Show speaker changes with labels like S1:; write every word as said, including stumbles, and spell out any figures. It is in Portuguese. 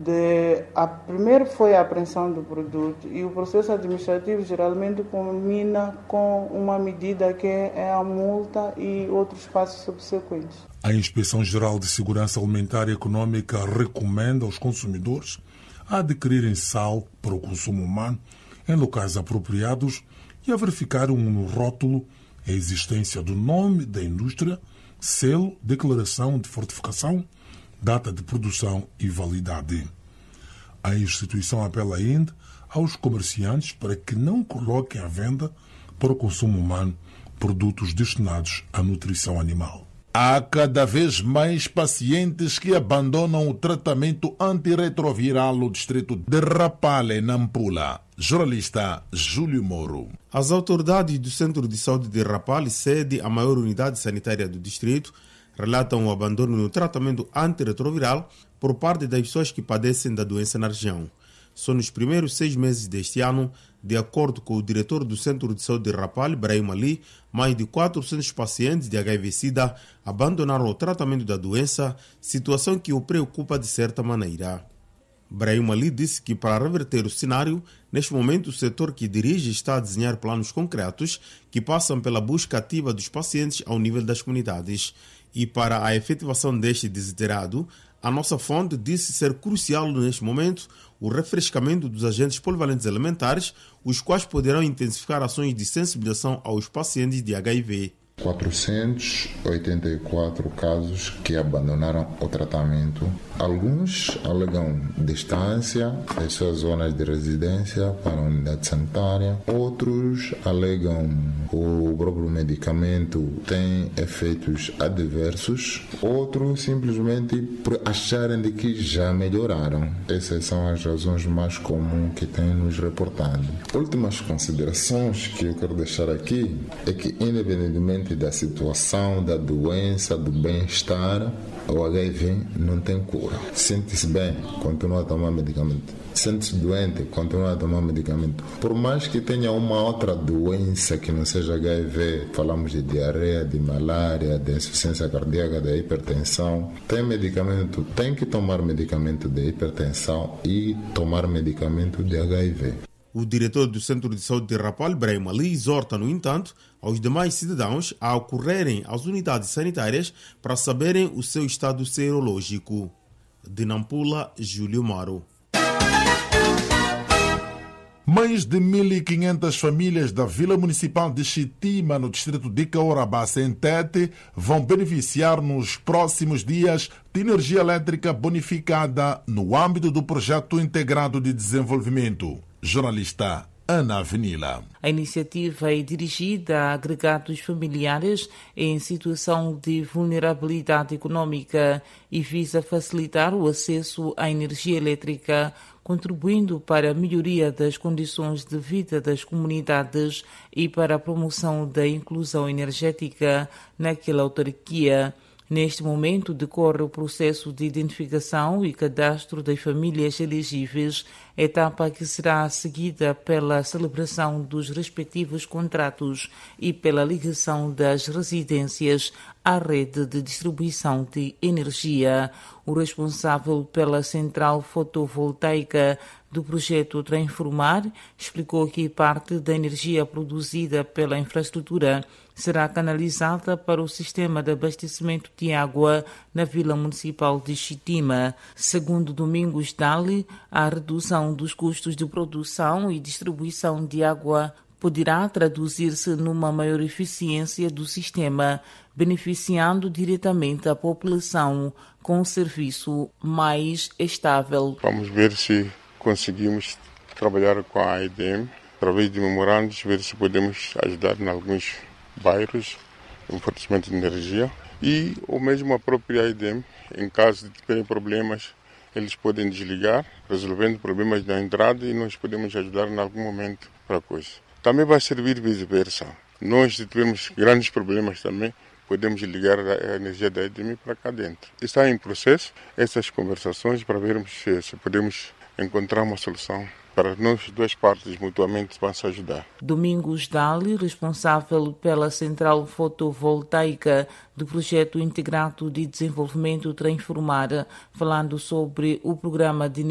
S1: De, a, primeiro foi a apreensão do produto e o processo administrativo geralmente culmina com uma medida que é a multa e outros passos subsequentes.
S2: A Inspeção-Geral de Segurança Alimentar e Econômica recomenda aos consumidores a adquirirem sal para o consumo humano em locais apropriados e a verificarem no rótulo a existência do nome da indústria, selo, declaração de fortificação, data de produção e validade. A instituição apela ainda aos comerciantes para que não coloquem à venda para o consumo humano produtos destinados à nutrição animal.
S3: Há cada vez mais pacientes que abandonam o tratamento antirretroviral no distrito de Rapale, Nampula. Jornalista Júlio Moro.
S4: As autoridades do Centro de Saúde de Rapale, sede a maior unidade sanitária do distrito, relatam o abandono no tratamento antirretroviral por parte das pessoas que padecem da doença na região. Só nos primeiros seis meses deste ano, de acordo com o diretor do Centro de Saúde de Rapale, Brahim Ali, mais de quatrocentos pacientes de H I V-Sida abandonaram o tratamento da doença, situação que o preocupa de certa maneira. Brahim Ali disse que para reverter o cenário, neste momento o setor que dirige está a desenhar planos concretos que passam pela busca ativa dos pacientes ao nível das comunidades. E para a efetivação deste desiderado, a nossa fonte disse ser crucial neste momento o refrescamento dos agentes polivalentes elementares, os quais poderão intensificar ações de sensibilização aos pacientes de H I V.
S5: quatrocentos e oitenta e quatro casos que abandonaram o tratamento. Alguns alegam distância das suas zonas de residência para a unidade sanitária. Outros alegam o próprio medicamento tem efeitos adversos. Outros simplesmente por acharem de que já melhoraram. Essas são as razões mais comuns que têm nos reportado. Últimas considerações que eu quero deixar aqui é que, independentemente da situação, da doença, do bem-estar, o H I V não tem cura. Sente-se bem, continua a tomar medicamento. Sente-se doente, continua a tomar medicamento. Por mais que tenha uma outra doença que não seja H I V, falamos de diarreia, de malária, de insuficiência cardíaca, de hipertensão, tem medicamento, tem que tomar medicamento de hipertensão e tomar medicamento de H I V.
S4: O diretor do Centro de Saúde de Rapale, Brahim Ali, exorta, no entanto, aos demais cidadãos a ocorrerem às unidades sanitárias para saberem o seu estado serológico. De Nampula, Júlio Maro.
S3: Mais de mil e quinhentas famílias da Vila Municipal de Xitima, no distrito de Caorabassa, em Tete, vão beneficiar nos próximos dias de energia elétrica bonificada no âmbito do Projeto Integrado de Desenvolvimento. Jornalista Ana Avenila.
S6: A iniciativa é dirigida a agregados familiares em situação de vulnerabilidade econômica e visa facilitar o acesso à energia elétrica, contribuindo para a melhoria das condições de vida das comunidades e para a promoção da inclusão energética naquela autarquia. Neste momento, decorre o processo de identificação e cadastro das famílias elegíveis, etapa que será seguida pela celebração dos respectivos contratos e pela ligação das residências à rede de distribuição de energia. O responsável pela central fotovoltaica do projeto Transformar explicou que parte da energia produzida pela infraestrutura será canalizada para o sistema de abastecimento de água na Vila Municipal de Xitima. Segundo Domingos Dali, a redução dos custos de produção e distribuição de água poderá traduzir-se numa maior eficiência do sistema, beneficiando diretamente a população com um serviço mais estável.
S7: Vamos ver se conseguimos trabalhar com a A E D M, através de memorandos, ver se podemos ajudar em alguns bairros no fornecimento de energia. E ou mesmo a própria A E D M, em caso de terem problemas, eles podem desligar, resolvendo problemas da entrada, e nós podemos ajudar em algum momento para a coisa. Também vai servir vice-versa. Nós, se tivermos grandes problemas também, podemos ligar a energia da A E D M para cá dentro. Está em processo essas conversações para vermos se, se podemos encontrar uma solução para nós duas partes mutuamente para se ajudar.
S6: Domingos Dali, responsável pela central fotovoltaica do projeto integrado de desenvolvimento Transformar, falando sobre o programa de